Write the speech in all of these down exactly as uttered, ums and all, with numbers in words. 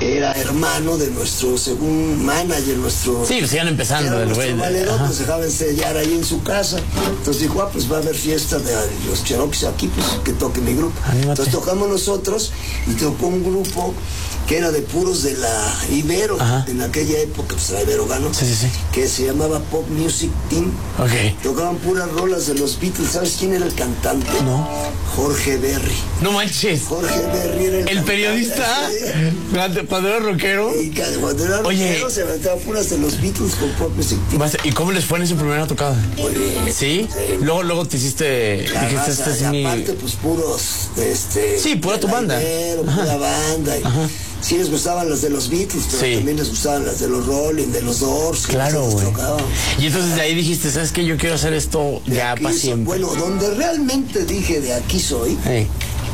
era hermano de nuestro, según manager, nuestro... Sí, se iban empezando el güey. Valedor, nos dejaba ensayar ahí en su casa. Entonces dijo, ah, pues va a haber fiesta de los Cherokees aquí, pues que toque mi grupo. Anímate. Entonces tocamos nosotros y tocó un grupo que era de puros de la Ibero. Ajá. En aquella época, pues la Ibero ganó. Sí, sí, sí. Que se llamaba Pop Music Team. Ok. Tocaban puras rolas de los Beatles. ¿Sabes quién era el cantante? No. Jorge Berry. No manches. Jorge Berry era el, ¿El periodista? ¿Sí? Cuando era rockero. Y cuando era Oye, rockero se aventaba puras de los Beatles con Pop Music Team. ¿Y cómo les fue en su primera tocada? Muy bien. ¿Sí? Sí. Luego, luego te hiciste... La dijiste, raza, este es mi... aparte, pues puros... Este, sí, pura tu banda. Pura banda. Y, ajá. Sí les gustaban las de los Beatles, pero sí, también les gustaban las de los Rolling, de los Doors. Claro, güey. Y entonces de ahí dijiste, ¿sabes qué? Yo quiero hacer esto de ya para siempre. Bueno, donde realmente dije de aquí soy, hey,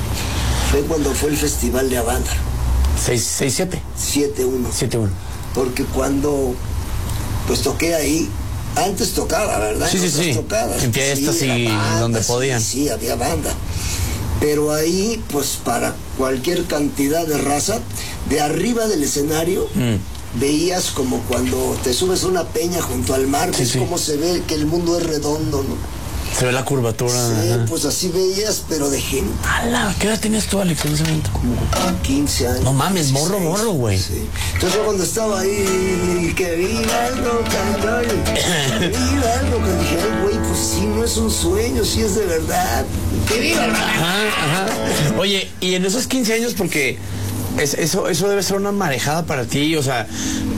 fue cuando fue el festival de Avándaro. seis siete. siete uno. siete uno. Porque cuando pues toqué ahí, antes tocaba, ¿verdad? Sí, sí, sí. Tocadas, en fiestas sí, y banda, donde podían. Sí, sí, había banda. Pero ahí, pues para cualquier cantidad de raza, de arriba del escenario, mm. veías como cuando te subes a una peña junto al mar, sí, ves sí. cómo se ve que el mundo es redondo, ¿no? Se ve la curvatura. Sí, ajá. Pues así veías, pero de gente. ¡Hala! ¿Qué edad tenías tú, Alex, en ese momento? Como quince años. No mames, morro, morro, güey. Sí. Entonces yo cuando estaba ahí, que viva el rock and roll, que viva el rock and roll, dije, ay, güey, pues sí, no es un sueño, sí es de verdad. ¡Que viva el rock! Ajá, ajá. Oye, y en esos quince años, porque es, eso, eso debe ser una marejada para ti, o sea,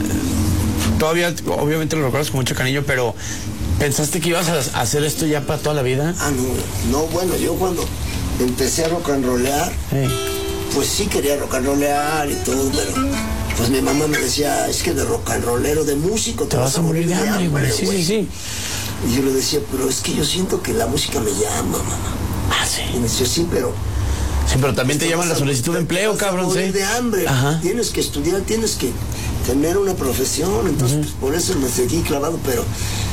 todavía, obviamente lo recuerdas con mucho cariño, pero... ¿pensaste que ibas a hacer esto ya para toda la vida? Ah, no, no, bueno, yo cuando empecé a rock and rollear, hey. pues sí quería rock and rollear y todo, pero pues mi mamá me decía, es que de rock and rollero, de músico, te, te vas, vas a morir de hambre, güey. Sí, sí, sí. Y yo le decía, pero es que yo siento que la música me llama, mamá. Ah, sí. Y me decía, sí, pero... sí, pero también te llaman la solicitud de empleo, cabrón, sí. de hambre, ajá. Tienes que estudiar, tienes que tener una profesión, entonces uh-huh. pues, por eso me seguí clavado, pero...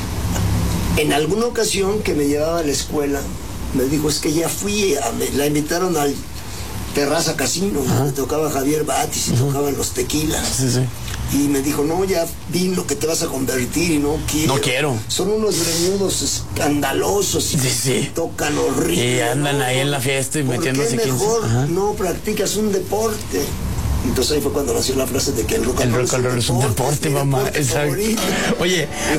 en alguna ocasión que me llevaba a la escuela, me dijo, es que ya fui, a, me, la invitaron al Terraza Casino, donde tocaba Javier Batis y uh-huh. tocaban los Tequilas. Sí, sí. Y me dijo, no, ya vi lo que te vas a convertir y no quiero. No quiero. Son unos greñudos escandalosos y sí, sí. tocan horrible. Y andan ¿no? ahí en la fiesta y metiéndose quince. Mejor no practicas un deporte. Entonces ahí fue cuando nació la frase de que el rock and roll, el rock and roll es un deporte, es mamá. Exacto. Oye,